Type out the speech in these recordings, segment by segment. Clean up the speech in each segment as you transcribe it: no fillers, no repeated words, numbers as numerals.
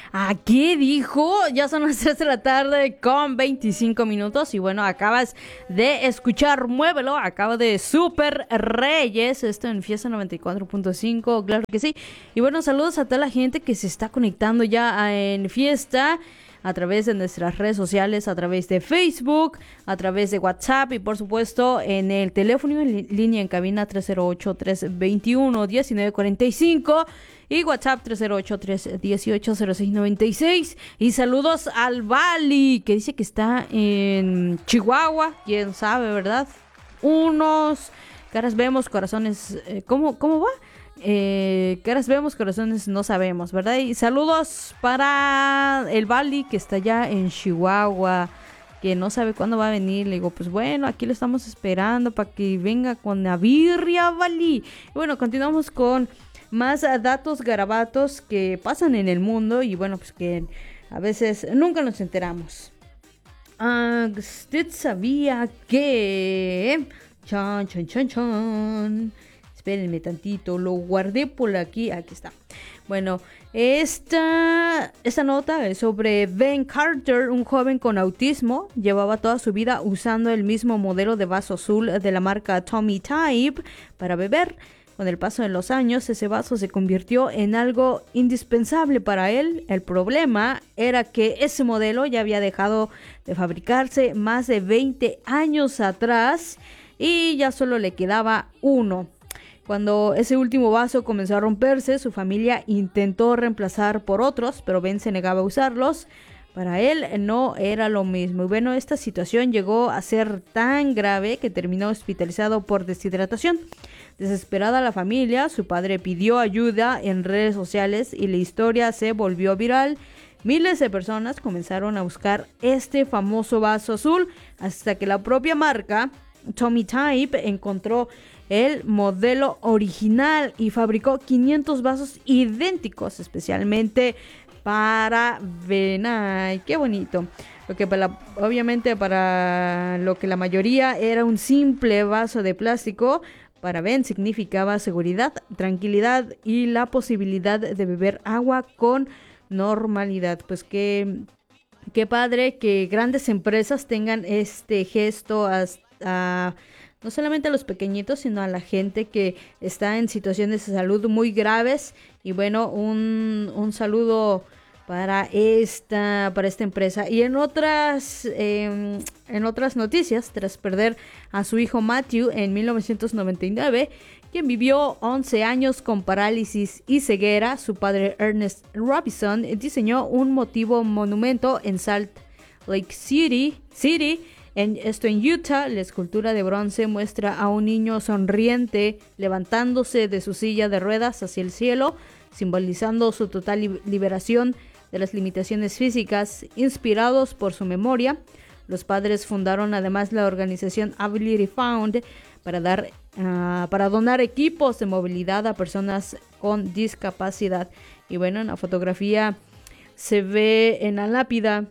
¿A qué dijo? Ya son las 3 de la tarde con 25 minutos. Y bueno, acabas de escuchar Muévelo. Acaba de Super Reyes. Esto en Fiesta 94.5. Claro que sí. Y bueno, saludos a toda la gente que se está conectando ya en Fiesta, a través de nuestras redes sociales, a través de Facebook, a través de WhatsApp y por supuesto en el teléfono en línea en cabina 308-321-1945 y WhatsApp 308-318-0696. Y saludos al Bali, que dice que está en Chihuahua, quién sabe, ¿verdad? Unos caras vemos, corazones, ¿cómo va? Caras vemos, corazones no sabemos, ¿verdad? Y saludos para el Bali que está allá en Chihuahua, que no sabe cuándo va a venir. Le digo, pues bueno, aquí lo estamos esperando para que venga con la birria, Bali. Y bueno, continuamos con más datos garabatos que pasan en el mundo y bueno, pues que a veces nunca nos enteramos. ¿Usted sabía que... Chan, chan, chan, chan. Espérenme tantito, lo guardé por aquí. Aquí está. Bueno, esta nota es sobre Ben Carter, un joven con autismo. Llevaba toda su vida usando el mismo modelo de vaso azul de la marca Tommy Type para beber. Con el paso de los años, ese vaso se convirtió en algo indispensable para él. El problema era que ese modelo ya había dejado de fabricarse más de 20 años atrás y ya solo le quedaba uno. Cuando ese último vaso comenzó a romperse, su familia intentó reemplazar por otros, pero Ben se negaba a usarlos. Para él no era lo mismo. Y bueno, esta situación llegó a ser tan grave que terminó hospitalizado por deshidratación. Desesperada la familia, su padre pidió ayuda en redes sociales y la historia se volvió viral. Miles de personas comenzaron a buscar este famoso vaso azul hasta que la propia marca Tommy Type encontró el modelo original y fabricó 500 vasos idénticos especialmente para Ben. ¡Ay, qué bonito! Obviamente para lo que la mayoría era un simple vaso de plástico, para Ben significaba seguridad, tranquilidad y la posibilidad de beber agua con normalidad. Pues qué padre que grandes empresas tengan este gesto no solamente a los pequeñitos, sino a la gente que está en situaciones de salud muy graves. Y bueno, un saludo para esta empresa. Y en otras noticias, tras perder a su hijo Matthew en 1999, quien vivió 11 años con parálisis y ceguera, su padre Ernest Robinson diseñó un motivo monumento en Salt Lake City. Esto en Utah. La escultura de bronce muestra a un niño sonriente levantándose de su silla de ruedas hacia el cielo, simbolizando su total liberación de las limitaciones físicas. Inspirados por su memoria, los padres fundaron además la organización Ability Found para donar equipos de movilidad a personas con discapacidad. Y bueno, en la fotografía se ve en la lápida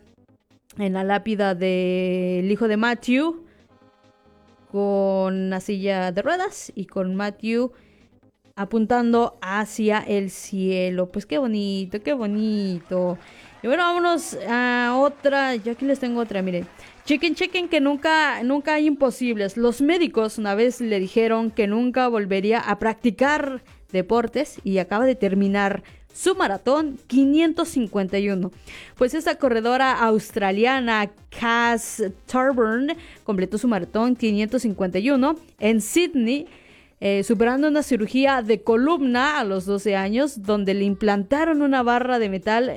del hijo de Matthew con una silla de ruedas y con Matthew apuntando hacia el cielo. Pues qué bonito, qué bonito. Y bueno, vámonos a otra. Yo aquí les tengo otra, miren. Chequen que nunca hay imposibles. Los médicos una vez le dijeron que nunca volvería a practicar deportes y acaba de terminar su maratón 551. Pues esta corredora australiana Cass Turburn completó su maratón 551 en Sydney, superando una cirugía de columna a los 12 años, donde le implantaron una barra de metal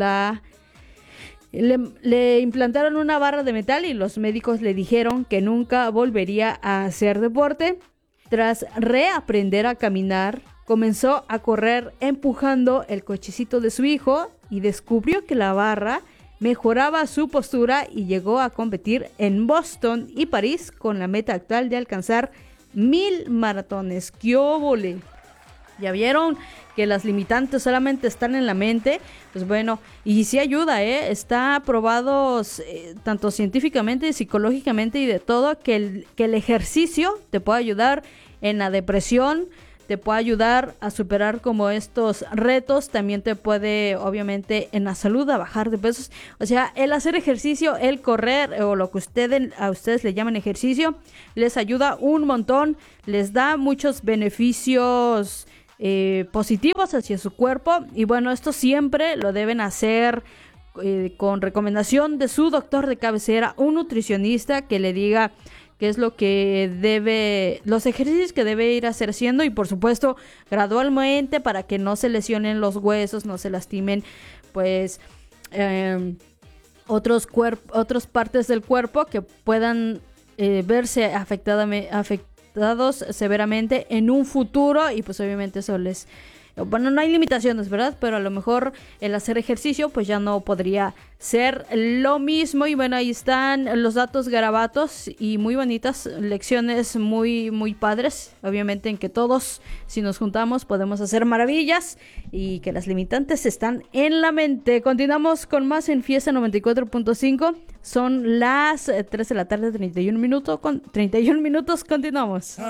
le implantaron una barra de metal y los médicos le dijeron que nunca volvería a hacer deporte. Tras reaprender a caminar, comenzó a correr empujando el cochecito de su hijo y descubrió que la barra mejoraba su postura y llegó a competir en Boston y París con la meta actual de alcanzar 1000 maratones. ¡Qué óvole! Ya vieron que las limitantes solamente están en la mente. Pues bueno, y sí ayuda, está probado tanto científicamente, psicológicamente y de todo, que el ejercicio te puede ayudar en la depresión, te puede ayudar a superar como estos retos. También te puede, obviamente, en la salud, a bajar de pesos. O sea, el hacer ejercicio, el correr o lo que a ustedes le llaman ejercicio, les ayuda un montón, les da muchos beneficios positivos hacia su cuerpo. Y bueno, esto siempre lo deben hacer con recomendación de su doctor de cabecera, un nutricionista que le diga qué es lo que los ejercicios que debe ir haciendo, y por supuesto gradualmente, para que no se lesionen los huesos, no se lastimen pues otras partes del cuerpo que puedan verse afectados severamente en un futuro. Y pues obviamente eso bueno, no hay limitaciones, ¿verdad? Pero a lo mejor el hacer ejercicio pues ya no podría ser lo mismo. Y bueno, ahí están los datos garabatos y muy bonitas lecciones, muy, muy padres. Obviamente en que todos, si nos juntamos, podemos hacer maravillas y que las limitantes están en la mente. Continuamos con más en Fiesta 94.5. Son las 3 de la tarde, 31 minutos. Continuamos.